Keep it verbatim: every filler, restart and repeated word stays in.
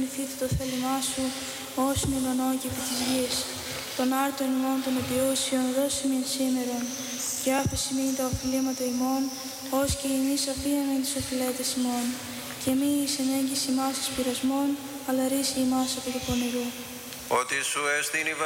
γεννηθείτε το θέλημά σου, όσην ουρανό και επί της γης. Τον άρτον ημών των επιούσιων δώσει μην σήμερον, και άφεση μην τα οφειλήματα ημών, ως και εμείς αφήναμεν τους οφειλέτες ημών. Και μη εις ενέγγιση ημάς εις πειρασμών, αλλά ρίση ημάς από το πονηρού. Ότι σου εστίν η